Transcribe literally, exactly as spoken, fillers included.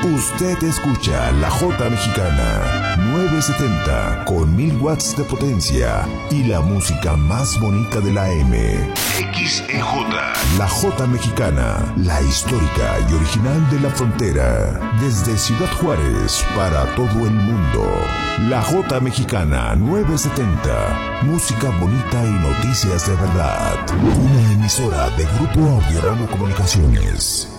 Usted escucha La Jota Mexicana nueve setenta con mil watts de potencia y la música más bonita de la M. X E J. La Jota Mexicana, la histórica y original de la frontera. Desde Ciudad Juárez para todo el mundo. La Jota Mexicana nueve setenta. Música bonita y noticias de verdad. Una emisora de Grupo Audiorama Comunicaciones.